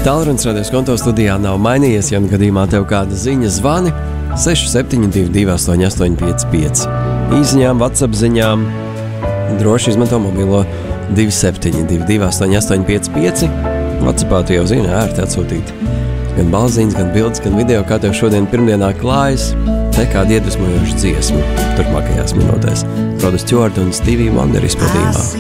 Tālrunis radios konto studijā nav mainījies, ja gadījumā tev kāda ziņa zvani 6722 885. Īziņām, WhatsApp ziņām droši izmanto mobilo 272 885. WhatsAppā tu jau zini, ērti atsūtīt gan balziņas, gan bildes, gan video, kā tev šodien pirmdienā klājas. Te kāda iedvesmojoša dziesma turpmākajās minūtēs. Roda Stewart un Stevie Wonder izpildījumā.